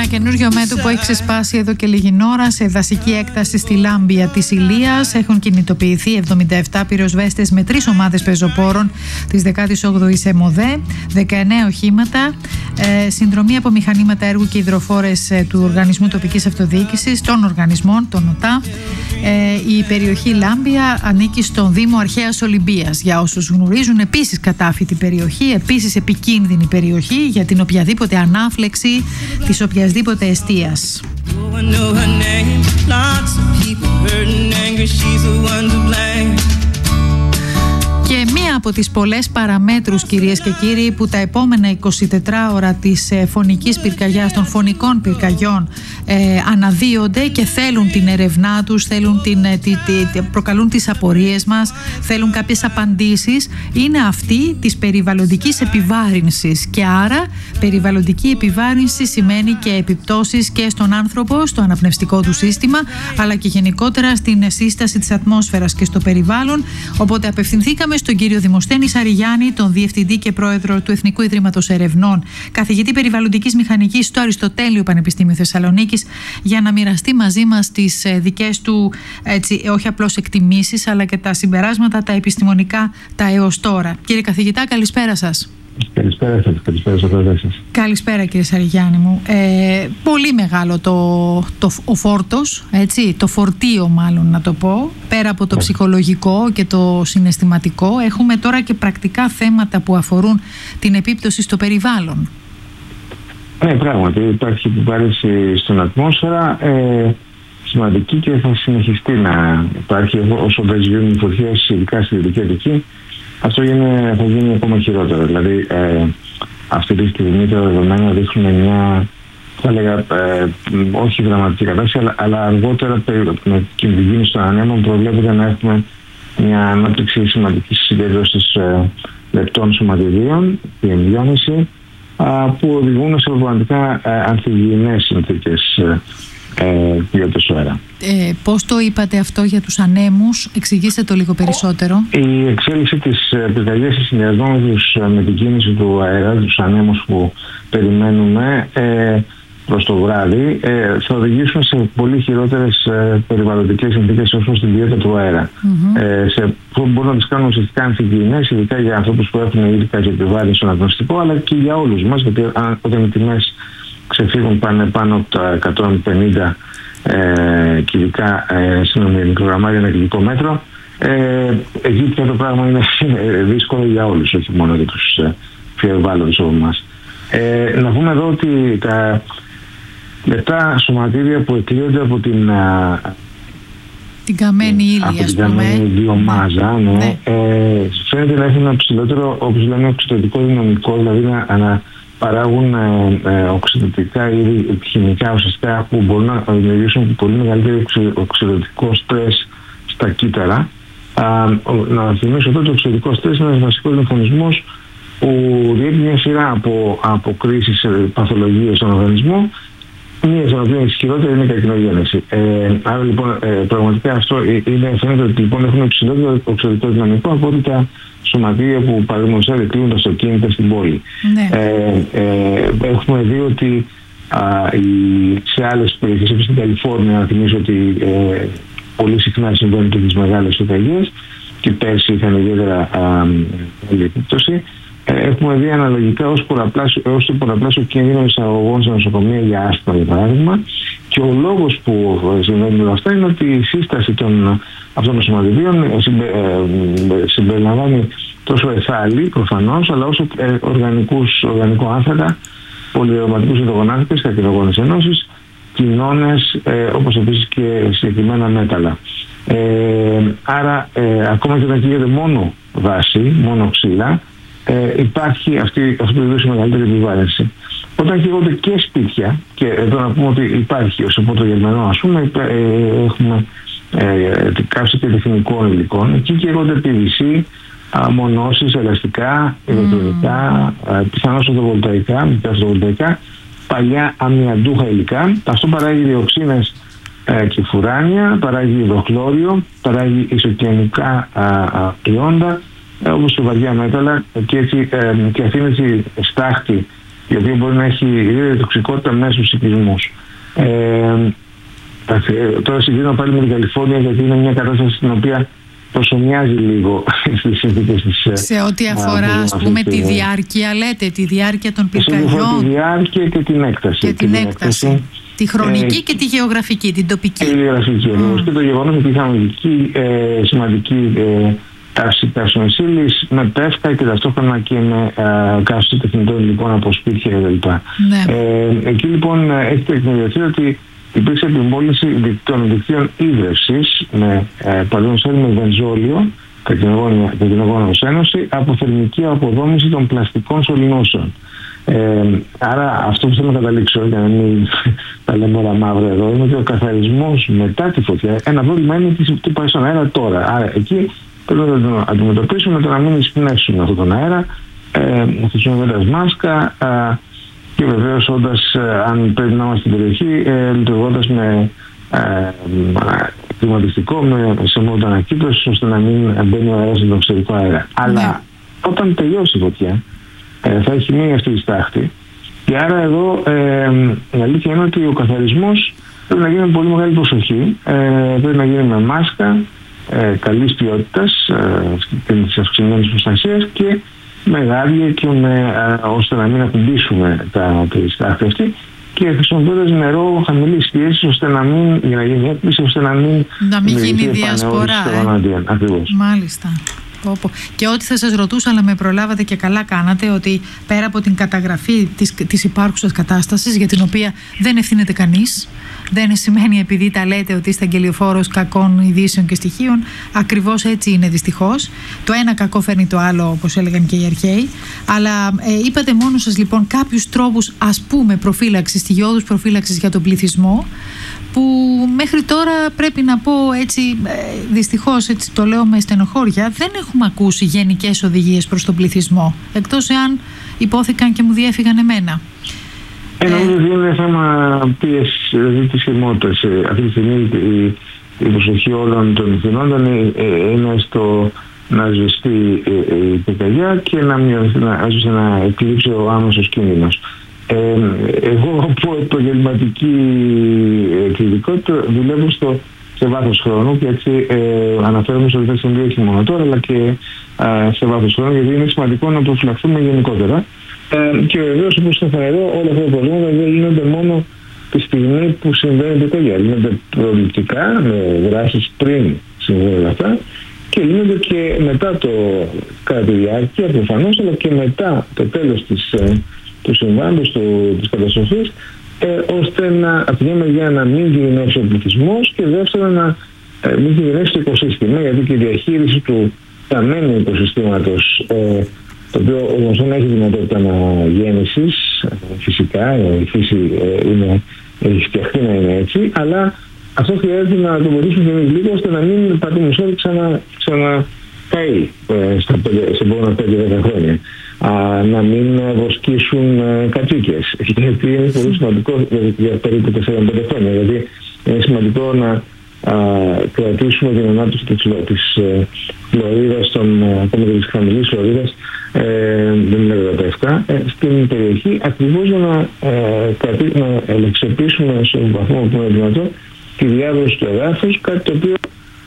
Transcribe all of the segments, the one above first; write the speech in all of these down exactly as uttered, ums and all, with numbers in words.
καινούριο μέτωπο έχει ξεσπάσει εδώ και λίγη ώρα σε δασική έκταση στη Λάμπια της Ηλίας. Έχουν κινητοποιηθεί εβδομήντα επτά πυροσβέστες με τρεις ομάδες πεζοπόρων της δέκατης όγδοης ΕΜΟΔΕ, δεκαεννέα οχήματα, ε, συνδρομή από μηχανήματα έργου και υδροφόρες ε, του Οργανισμού Τοπικής Αυτοδιοίκησης, των οργανισμών, των ΟΤΑ. Ε, η περιοχή Λάμπια ανήκει στον Δήμο Αρχαίας Ολυμπίας. Για όσους γνωρίζουν, επίσης κατάφυτη περιοχή, επίσης επικίνδυνη περιοχή για την οποιαδήποτε ανάφλεξη της οποιασδήποτε εστίας. Και μία από τις πολλές παραμέτρους, κυρίες και κύριοι, που τα επόμενα εικοσιτετρά ώρα της ε, φωνικής πυρκαγιάς, των φωνικών πυρκαγιών ε, αναδύονται και θέλουν την ερευνά τους, θέλουν την, ε, τη, τη, προκαλούν τις απορίες μας, θέλουν κάποιες απαντήσεις, είναι αυτή της περιβαλλοντικής επιβάρυνσης. Και άρα περιβαλλοντική επιβάρυνση σημαίνει και επιπτώσεις και στον άνθρωπο, στο αναπνευστικό του σύστημα, αλλά και γενικότερα στην σύσταση της ατμόσφαιρας και στο περιβάλλον. Οπότε απευθυνθήκαμε στον κύριο Δημοσθένη Σαριγιάννη, τον Διευθυντή και Πρόεδρο του Εθνικού Ιδρύματος Ερευνών, καθηγητή περιβαλλοντικής μηχανικής στο Αριστοτέλειο Πανεπιστήμιο Θεσσαλονίκης, για να μοιραστεί μαζί μας τις δικές του, έτσι, όχι απλώς εκτιμήσεις, αλλά και τα συμπεράσματα, τα επιστημονικά, τα έως τώρα. Κύριε καθηγητά, καλησπέρα σας. Καλησπέρα σας, καλησπέρα σας. Καλησπέρα κύριε Σαριγιάννη μου. Ε, πολύ μεγάλο το, το, ο φόρτος, έτσι, το φορτίο μάλλον να το πω, πέρα από το yeah. ψυχολογικό και το συναισθηματικό. Έχουμε τώρα και πρακτικά θέματα που αφορούν την επίπτωση στο περιβάλλον. Ναι, πράγματι υπάρχει επιβάρυνση στην ατμόσφαιρα, ε, σημαντική, και θα συνεχιστεί να υπάρχει όσο βελτιώνουν φωτιές, ειδικά στη Δυτική Αττική. Αυτό είναι, θα γίνει ακόμα χειρότερο. Δηλαδή, ε, αυτή τη στιγμή τα δεδομένα δείχνουν μια, θα λέγα, ε, όχι δραματική κατάσταση, αλλά, αλλά αργότερα με κινδύνους των ανέμων προβλέπεται να έχουμε μια ανάπτυξη σημαντικής συγκέντρωσης ε, λεπτών σωματιδίων, η εμβιόμηση, ε, που οδηγούν σε πραγματικά ε, ανθυγιεινές συνθήκες ε, Ε, ποιότητας του αέρα. Ε, πώς το είπατε αυτό για τους ανέμους, εξηγήστε το λίγο περισσότερο. Η εξέλιξη της πυρκαγιάς σε συνδυασμό με, με την κίνηση του αέρα, τους ανέμους που περιμένουμε ε, προς το βράδυ, ε, θα οδηγήσουν σε πολύ χειρότερες ε, περιβαλλοντικές συνθήκες όσο στην ποιότητα του αέρα. Mm-hmm. Ε, σε, που μπορούν να τις κάνουν ουσιαστικά ανθυγιεινές, ειδικά για ανθρώπους που έχουν ήδη κάποια επιβάρυνση στον ατμοσφαιρικό, αλλά και για όλους μας, γιατί όταν οι τιμές ξεφύγουν πάνε πάνω από τα εκατόν πενήντα ε, κυβικά ε, μικρογραμμάρια ένα κυβικό μέτρο, ε, εκεί πια το πράγμα είναι δύσκολο για όλους, όχι μόνο για τους ε, πιο ευάλωτους από εμάς. Ε, να πούμε εδώ ότι τα λεπτά σωματίδια που εκλείονται από την την καμένη ύλη, από την καμένη βιομάζα, ναι, ναι. Ε, φαίνεται να έχουν ένα ψηλότερο, όπως λέμε, οξυδοτικό δυναμικό, δηλαδή να, να παράγουν ε, ε, οξυδοτικά ή χημικά ουσιαστικά που μπορούν να δημιουργήσουν πολύ μεγαλύτερο οξυδοτικό στρες στα κύτταρα. Α, να θυμίσω ότι το οξυδοτικό στρες είναι ένας βασικός μηχανισμός που διέπει μια σειρά από, από κρίσεις παθολογίες στον οργανισμό, μία από την ισχυρότερη είναι η καρκινογένεση. Ε, άρα λοιπόν ε, πραγματικά αυτό είναι, φαίνεται ότι λοιπόν έχουν υψηλότερο οξυδοτικό δυναμικό από ότι τα σωματεία που παραδείγματος χάρη κλείνουν τα αυτοκίνητα στην πόλη. Ναι. Ε, ε, έχουμε δει ότι α, η, σε άλλες περιοχές, όπως στην Καλιφόρνια, να θυμίσω ότι ε, πολύ συχνά συμβαίνουν και τις μεγάλες πυρκαγιές, και πέρσι είχαν ιδιαίτερα καλή επίπτωση. Έχουμε δει αναλογικά ως, ως το πολλαπλάσιο κίνδυνο εισαγωγών σε νοσοκομεία για άσθμα, για παράδειγμα. Και ο λόγος που συμβαίνουν όλα αυτά είναι ότι η σύσταση των αυτών των σωματιδίων συμπεριλαμβάνει τόσο εθάλη προφανώς, αλλά όσο οργανικούς, οργανικό άνθρακα, πολυαρωματικούς υδρογονάνθρακες, καρκινογόνες ενώσεις, κοινώνες, ε, όπως επίσης και συγκεκριμένα μέταλλα. Ε, άρα, ε, ακόμα και όταν καίγεται μόνο δάση, μόνο ξύλα, Ε, υπάρχει αυτή, αυτή η μεγαλύτερη επιβάρυνση. Όταν καίγονται και σπίτια, και εδώ να πούμε ότι υπάρχει ως από το Γερμανό, ας πούμε, ε, έχουμε ε, καύση και τεχνικών υλικών, εκεί καίγονται πι βι σι, μονώσεις, ελαστικά, ηλεκτρονικά, mm. πιθανώς φωτοβολταϊκά, μικρά φωτοβολταϊκά, παλιά αμυαντούχα υλικά. Αυτό παράγει διοξίνες ε, και φουράνια, παράγει υδροχλώριο, παράγει ισοκιανικά προϊόντα, όπως και βαριά μέταλλα, και, έτσι, ε, και αυτή είναι η στάχτη γιατί μπορεί να έχει ιδιαίτερη τοξικότητα μέσα στους οικισμούς. Ε, τώρα συγκρίνω πάλι με την Καλιφόρνια, γιατί είναι μια κατάσταση στην οποία προσομοιάζει λίγο στις συνθήκες της. Σε ό,τι αφορά, ας πούμε, τη διάρκεια, λέτε, τη διάρκεια των πυρκαγιών. Τη διάρκεια και την έκταση. Και την, την έκταση. έκταση. Τη χρονική ε, και τη γεωγραφική, την τοπική. Και τη γεωγραφική. Mm. Και το γεγονός ότι είχαμε εκεί ε, σημαντική ε, τάση καυσονοσύλλης με πεύκα και ταυτόχρονα και με ε, καύση τεχνητών υλικών από σπίτια κτλ. Ναι. Ε, εκεί λοιπόν έχει τεκμηριωθεί ότι υπήρξε επιμόλυνση των δικτύων ίδρευσης με ε, παραδείγματος χάρη με βενζόλιο, καρκινογόνο ως ένωση, από θερμική αποδόμηση των πλαστικών σωληνώσεων. Ε, άρα αυτό που θέλω να καταλήξω, για να μην τα λέμε όλα μαύρα εδώ, είναι ότι ο καθαρισμός μετά τη φωτιά, ένα πρόβλημα είναι τι πάει στον αέρα τώρα. Άρα εκεί πρέπει να το αντιμετωπίσουμε, το να μην εισπνεύσουμε αυτόν τον αέρα, ε, χρησιμοποιώντας μάσκα ε, και βεβαίως όντας, ε, αν πρέπει να είμαστε στην περιοχή, ε, λειτουργώντας με ε, κλιματιστικό, με σε μόδο ανακύκλωσης, ώστε να μην μπαίνει ο αέρας στον εξωτερικό αέρα. Αλλά όταν τελειώσει η φωτιά, ε, θα έχει μείνει αυτή η στάχτη. Και άρα εδώ ε, η αλήθεια είναι ότι ο καθαρισμός πρέπει να γίνει με πολύ μεγάλη προσοχή. Ε, πρέπει να γίνει με μάσκα ε, καλής ποιότητας και ε, της αυξημένης προστασίας και με γάντια και με, ε, ώστε να μην ακουμπήσουμε τα, τη στάχτη αυτή, και χρησιμοποιώντας νερό χαμηλής πίεσης, ώστε να μην, για να γίνει έκπληση, ώστε να μην, να μην γίνει διασπορά. Ε. Ακριβώς. Μάλιστα. Και ό,τι θα σας ρωτούσα, αλλά με προλάβατε και καλά κάνατε, ότι πέρα από την καταγραφή της, της υπάρχουσας κατάστασης, για την οποία δεν ευθύνεται κανείς, δεν σημαίνει επειδή τα λέτε ότι είστε αγγελιοφόρος κακών ειδήσεων και στοιχείων, ακριβώς έτσι είναι δυστυχώς. Το ένα κακό φέρνει το άλλο, όπως έλεγαν και οι αρχαίοι. Αλλά ε, είπατε μόνο σας λοιπόν κάποιους τρόπους, ας πούμε, προφύλαξης, στοιχειώδους προφύλαξης για τον πληθυσμό, που μέχρι τώρα πρέπει να πω έτσι, δυστυχώς έτσι το λέω με στενοχώρια, δεν έχουμε ακούσει γενικές οδηγίες προς τον πληθυσμό, εκτός εάν υπόθηκαν και μου διέφυγαν εμένα. Ε, νομίζω ότι είναι θέμα πίεσης, δηλαδή της χειρμότητας. Αυτή τη στιγμή η, η προσοχή όλων των ηθινόντων είναι στο να σβηστεί η πυρκαγιά και να μειωθεί, να, να εκλείψει ο άμεσος κίνδυνος. Ε, εγώ από επαγγελματική κριτικότητα δουλεύω στο, σε βάθος χρόνου, και έτσι ε, αναφέρομαι στο ότι θα συμβεί όχι μόνο τώρα, αλλά και ε, σε βάθος χρόνου, γιατί είναι σημαντικό να προφυλαχθούμε γενικότερα. Ε, και βεβαίως, όπως θα εδώ, όλα αυτά τα προβλήματα δεν γίνονται μόνο τη στιγμή που συμβαίνει η πυρκαγιά. Γίνονται προληπτικά, με δράσεις πριν συμβαίνουν αυτά, και γίνονται και μετά το, κατά τη διάρκεια προφανώς, αλλά και μετά το τέλος της ε, του συμβάντος, της καταστροφής, ε, ώστε να, από τη μια μεριά να μην κινδυνεύσει ο πληθυσμός, και δεύτερα να ε, μην κινδυνεύσει το οικοσύστημα, γιατί και η διαχείριση του θαμμένου οικοσυστήματος, ε, το οποίο όμως δεν έχει δυνατότητα αναγέννησης, ε, φυσικά, η φύση ε, είναι, έχει φτιαχτεί να είναι έτσι, αλλά αυτό χρειάζεται να το βοηθήσουμε και εμείς λίγο, ώστε να μην πατημοσόρει ξανα, ξανακαεί ε, σε επόμενα πέντε δέκα χρόνια. Α, να μην βοσκήσουν ε, κατοίκες, γιατί είναι πολύ σημαντικό για περίπου τέσσερα πέντε χρόνια, γιατί είναι σημαντικό να α, κρατήσουμε την ανάπτυξη της ε, φλωρίδας, ακόμα και της χαμηλής φλωρίδας, ε, δεν είναι βέβαια ε, στην περιοχή, ακριβώς για να, ε, κρατή, να ελεξιοποιήσουμε στον βαθμό που είναι δυνατό τη διάβρωση του εδάφους, κάτι το οποίο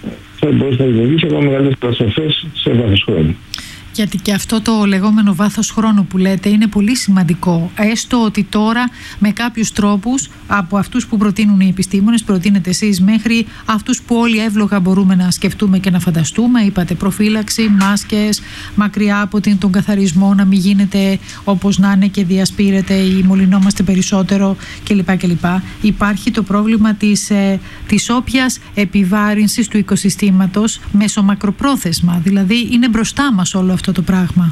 θα μπορέσει να δημιουργήσει ακόμα μεγαλύτερες καταστροφές σε βάθος χρόνου. Γιατί και αυτό το λεγόμενο βάθος χρόνου που λέτε είναι πολύ σημαντικό. Έστω ότι τώρα με κάποιους τρόπους, από αυτούς που προτείνουν οι επιστήμονες, προτείνετε εσείς, μέχρι αυτούς που όλοι εύλογα μπορούμε να σκεφτούμε και να φανταστούμε. Είπατε προφύλαξη, μάσκες, μακριά από τον καθαρισμό, να μην γίνεται όπως να είναι και διασπείρεται ή μολυνόμαστε περισσότερο κλπ. κλπ. Υπάρχει το πρόβλημα της, ε, της όποιας επιβάρυνσης του οικοσυστήματος μεσομακροπρόθεσμα. Δηλαδή είναι μπροστά μας όλο αυτό το πράγμα.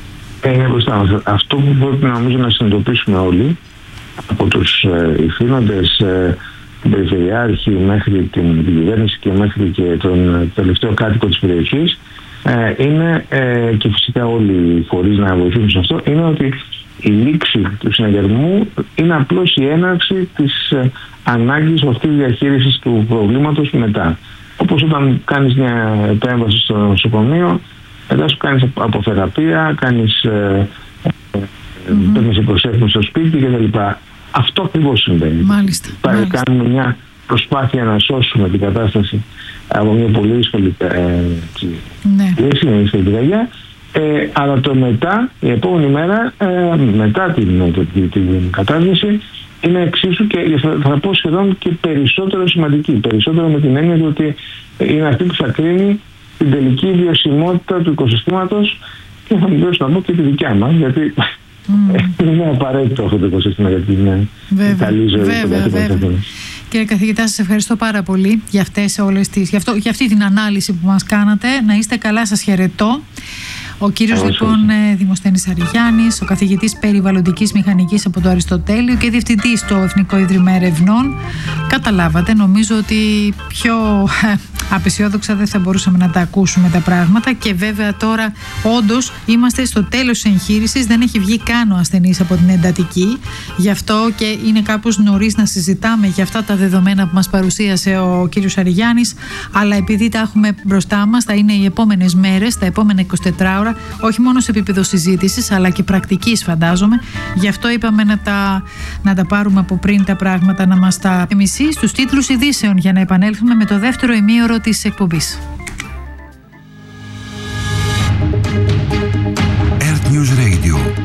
Ε, είναι μπροστά μας. Αυτό που πρέπει νομίζω να συνειδητοποιήσουμε όλοι, από τους ε, ηθήνοντες, ε, την Περιφερειάρχη μέχρι την, την κυβέρνηση και μέχρι και τον τελευταίο κάτοικο της περιοχής, ε, είναι, ε, και φυσικά όλοι οι φορείς να βοηθήσουν σε αυτό, είναι ότι η λήξη του συναγερμού είναι απλώς η έναρξη της ε, ανάγκης αυτής της διαχείρισης του προβλήματος μετά. Όπως όταν κάνεις μια επέμβαση στο νοσοκομείο, εδώ σου κάνεις αποθεραπεία, κάνεις ε, ε, mm-hmm. πρέπει να σε προσέχουμε στο σπίτι κτλ. Αυτό ακριβώς συμβαίνει. Μάλιστα. Πάλι κάνουμε μια προσπάθεια να σώσουμε την κατάσταση από μια πολύ δύσκολη κρίση, μια δύσκολη πυρκαγιά. Ε, αλλά το μετά, η επόμενη μέρα, ε, μετά την, την, την κατάσταση, είναι εξίσου και θα, θα πω σχεδόν και περισσότερο σημαντική. Περισσότερο με την έννοια ότι είναι αυτή που θα κρίνει την τελική βιωσιμότητα του οικοσυστήματος και θα μιλήσω να πω και τη δικιά μας, γιατί mm. είναι απαραίτητο αυτό το οικοσύστημα για την βέβαια, καλή ζωή. Βέβαια, βέβαια. Κύριε καθηγητά, σας ευχαριστώ πάρα πολύ για, αυτές όλες τις, για, αυτό, για αυτή την ανάλυση που μας κάνατε. Να είστε καλά, σας χαιρετώ. Ο κύριος λοιπόν Δημοσθένης Αριγιάννης, ο καθηγητής περιβαλλοντικής μηχανικής από το Αριστοτέλειο και διευθυντής στο Εθνικό Ίδρυμα Ερευνών. Καταλάβατε, νομίζω ότι πιο απεσιόδοξα δεν θα μπορούσαμε να τα ακούσουμε τα πράγματα και βέβαια τώρα όντως είμαστε στο τέλος της εγχείρησης, δεν έχει βγει καν ο ασθενής από την εντατική, γι' αυτό και είναι κάπως νωρίς να συζητάμε για αυτά τα δεδομένα που μας παρουσίασε ο κύριος Αριγιάννης, αλλά επειδή τα έχουμε μπροστά μας, θα είναι οι επόμενες μέρες, τα επόμενα εικοσιτέσσερις ώρα, όχι μόνο σε επίπεδο συζήτησης αλλά και πρακτικής φαντάζομαι, γι' αυτό είπαμε να τα, να τα πάρουμε από πριν τα πράγματα, να μας τα εμισεί στους τίτλους ειδήσεων για να επανέλθουμε με το δεύτερο ημίωρο της εκπομπής.